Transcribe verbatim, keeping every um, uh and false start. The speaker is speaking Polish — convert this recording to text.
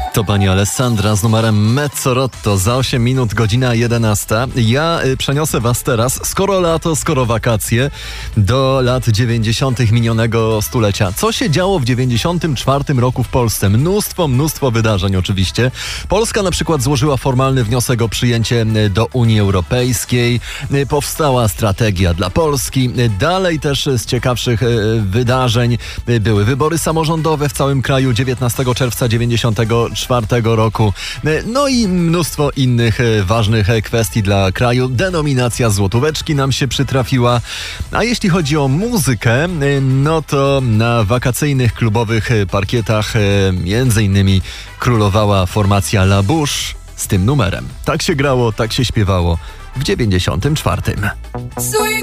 To pani Alessandra z numerem Mezzorotto za osiem minut, godzina jedenasta. Ja y, przeniosę was teraz, skoro lato, skoro wakacje, do lat dziewięćdziesiątych minionego stulecia. Co się działo w dziewięćdziesiątym czwartym roku w Polsce? Mnóstwo, mnóstwo wydarzeń oczywiście. Polska na przykład złożyła formalny wniosek o przyjęcie do Unii Europejskiej. Y, powstała strategia dla Polski. Y, dalej też z ciekawszych y, wydarzeń y, były wybory samorządowe w całym kraju dziewiętnastego czerwca dziewięćdziesiątego czwartego roku. No i mnóstwo innych ważnych kwestii dla kraju. Denominacja złotóweczki nam się przytrafiła. A jeśli chodzi o muzykę, no to na wakacyjnych klubowych parkietach między innymi królowała formacja La Bouche z tym numerem. Tak się grało, tak się śpiewało w dziewięćdziesiątym czwartym.